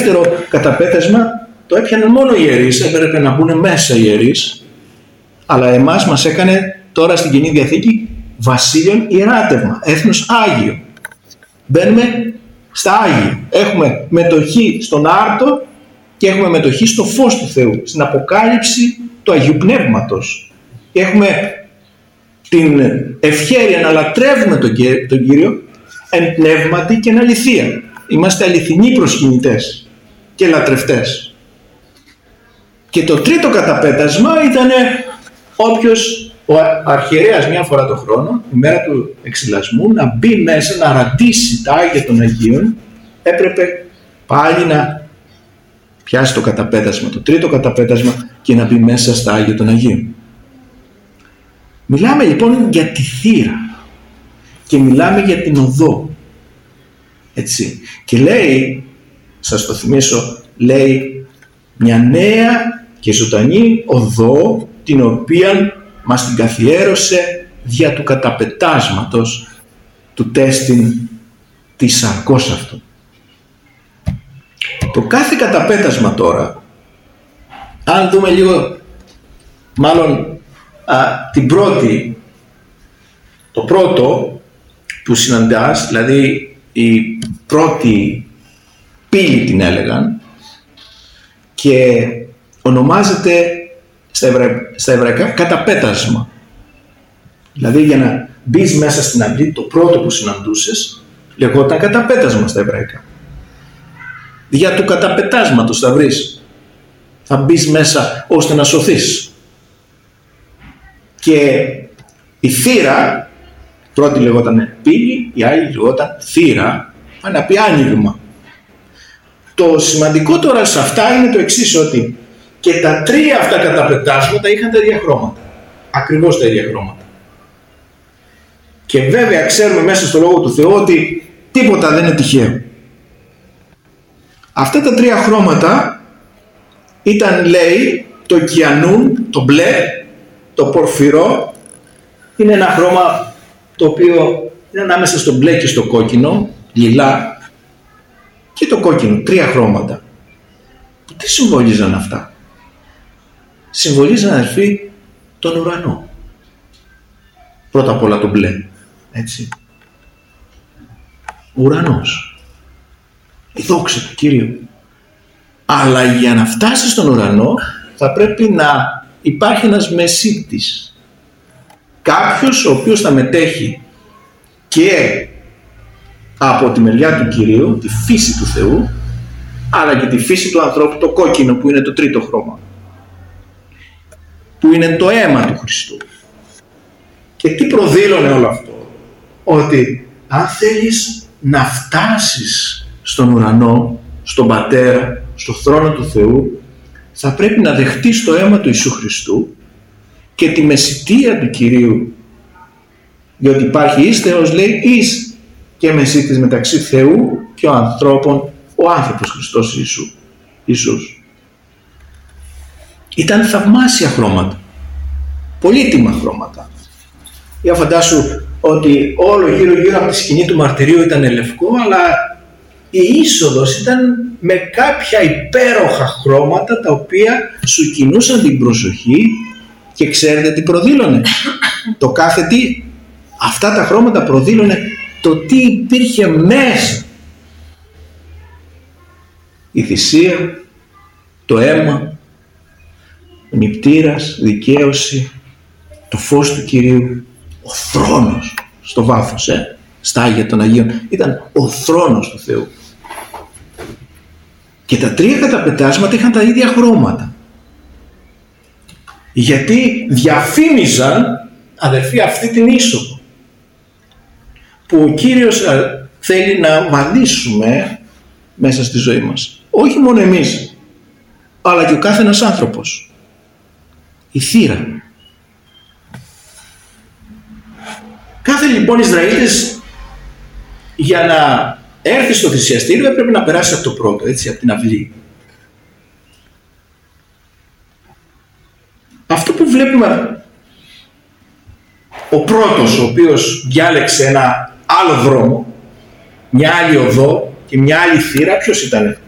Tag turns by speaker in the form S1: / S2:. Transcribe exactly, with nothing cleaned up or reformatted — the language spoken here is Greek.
S1: δεύτερο καταπέτασμα το έπιαναν μόνο οι ιερείς, έπρεπε να μπουν μέσα οι ιερείς, αλλά εμάς μας έκανε τώρα στην Καινή Διαθήκη βασίλειον ιεράτευμα, έθνος Άγιο. Μπαίνουμε στα Άγια, έχουμε μετοχή στον άρτο και έχουμε μετοχή στο φως του Θεού, στην αποκάλυψη του Αγίου Πνεύματος. Και έχουμε την ευχέρεια να λατρεύουμε τον Κύριο εν πνεύματι και εν αληθεία. Είμαστε αληθινοί προσκυνητές και λατρευτές. Και το τρίτο καταπέτασμα ήταν όποιος ο αρχιερέας μια φορά το χρόνο, η μέρα του εξυλασμού, να μπει μέσα, να ραντίσει τα Άγια των Αγίων, έπρεπε πάλι να πιάσει το καταπέτασμα, το τρίτο καταπέτασμα και να μπει μέσα στα Άγια των Αγίων. Μιλάμε λοιπόν για τη θύρα και μιλάμε για την οδό. Έτσι. Και λέει, σας το θυμίσω, λέει μια νέα και ζωντανή οδό, την οποία μας την καθιέρωσε δια του καταπετάσματος του τέστην της σαρκός αυτού. Το κάθε καταπέτασμα τώρα, αν δούμε λίγο, μάλλον α, την πρώτη, το πρώτο που συναντάς, δηλαδή η πρώτη πύλη την έλεγαν, και ονομάζεται στα, εβρα... στα εβραϊκά καταπέτασμα. Δηλαδή για να μπεις μέσα στην αυλή, το πρώτο που συναντούσες λεγόταν καταπέτασμα στα εβραϊκά. Για του καταπετάσματος θα βρεις, θα μπεις μέσα ώστε να σωθείς. Και η θύρα, πρώτη λεγόταν πύλη, η άλλη λεγόταν θύρα, να πει άνοιγμα. Το σημαντικό τώρα σε αυτά είναι το εξής, ότι και τα τρία αυτά καταπετάσματα είχαν τα ίδια χρώματα. Ακριβώς τα ίδια χρώματα. Και βέβαια ξέρουμε μέσα στο Λόγο του Θεού ότι τίποτα δεν είναι τυχαίο. Αυτά τα τρία χρώματα ήταν, λέει, το κιανούν, το μπλε, το πορφυρό. Είναι ένα χρώμα το οποίο είναι ανάμεσα στο μπλε και στο κόκκινο, λιλά, και το κόκκινο, τρία χρώματα. Τι συμβολίζαν αυτά? Συμβολίζαν, αδελφοί, τον ουρανό. Πρώτα απ' όλα το μπλε, έτσι. Ουρανός. Η δόξα του Κυρίου. Αλλά για να φτάσει στον ουρανό θα πρέπει να υπάρχει ένας μεσίτης. Κάποιος ο οποίος θα μετέχει και από τη μεριά του Κυρίου, τη φύση του Θεού, αλλά και τη φύση του ανθρώπου, το κόκκινο που είναι το τρίτο χρώμα, που είναι το αίμα του Χριστού. Και τι προδήλωνε όλο αυτό? Ότι αν θέλεις να φτάσεις στον ουρανό, στον Πατέρα, στο θρόνο του Θεού, θα πρέπει να δεχτείς το αίμα του Ιησού Χριστού και τη μεσιτεία του Κυρίου, διότι υπάρχει εις Θεός, λέει, εις και μεσίτης μεταξύ Θεού και ο ανθρώπων, ο άνθρωπος Χριστός Ιησού, Ιησούς. Ήταν θαυμάσια χρώματα, πολύτιμα χρώματα. Για φαντάσου ότι όλο γύρω γύρω από τη σκηνή του μαρτυρίου ήταν λευκό, αλλά η είσοδος ήταν με κάποια υπέροχα χρώματα τα οποία σου κινούσαν την προσοχή και ξέρετε τι προδήλωνε? Το κάθε τι, αυτά τα χρώματα προδήλωνε το τι υπήρχε μέσα. Η θυσία, το αίμα, ο νηπτήρας, δικαίωση, το φως του Κυρίου, ο θρόνος στο βάθος, ε, στα Άγια των Αγίων, ήταν ο θρόνος του Θεού. Και τα τρία καταπετάσματα είχαν τα ίδια χρώματα. Γιατί διαφήμιζαν, αδερφοί, αυτή την είσοδο που ο Κύριος θέλει να βαδίσουμε μέσα στη ζωή μας. Όχι μόνο εμείς, αλλά και ο κάθε ένας άνθρωπος. Η θύρα. Κάθε λοιπόν Ισραήλιτης για να έρθει στο θυσιαστήριο έπρεπε να περάσει από το πρώτο, έτσι, από την αυλή. Αυτό που βλέπουμε, ο πρώτος ο οποίος διάλεξε ένα άλλο δρόμο, μια άλλη οδό και μια άλλη θύρα, ποιος ήταν?